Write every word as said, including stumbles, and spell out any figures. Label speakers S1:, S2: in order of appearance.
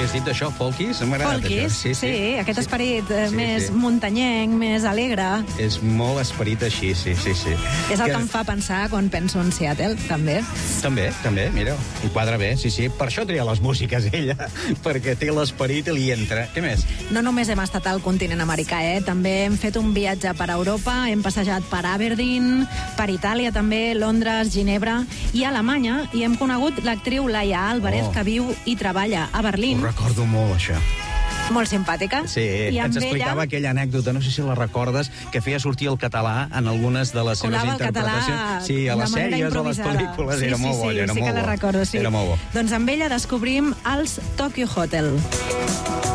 S1: hagués dit això, folkis? M'ha agradat
S2: Folkis,
S1: això.
S2: sí, sí, sí, aquest
S1: sí.
S2: esperit eh,
S1: Sí,
S2: més
S1: sí.
S2: muntanyenc, més alegre.
S1: És molt esperit així, sí, sí, sí.
S2: És el que em fa pensar quan penso en Seattle, també.
S1: També, també, mira, ho quadra bé, sí, sí. Per això tria les músiques, ella, perquè té l'esperit i li entra. Què més?
S2: No només hem estat al continent americà, eh? També hem fet un viatge per Europa, hem passejat per Aberdeen, per Itàlia també, Londres, Ginebra i Alemanya, i hem conegut l'actriu Laia Álvarez,
S1: Oh.
S2: que viu i treballa a Berlín.
S1: Ho recordo molt, això.
S2: Molt simpàtica.
S1: Sí,
S2: I amb
S1: ens explicava
S2: ella...
S1: aquella anècdota, no sé si la recordes, que feia sortir el català en algunes de les seves
S2: Colava el català
S1: interpretacions. Sí, a les
S2: de manera
S1: sèries, a les
S2: improvisada.
S1: pel·lícules,
S2: sí,
S1: era
S2: sí,
S1: molt bo,
S2: sí,
S1: era
S2: sí
S1: molt
S2: que la
S1: bo.
S2: recordo, sí.
S1: Era molt bo.
S2: Doncs amb ella descobrim els Tokyo Hotel.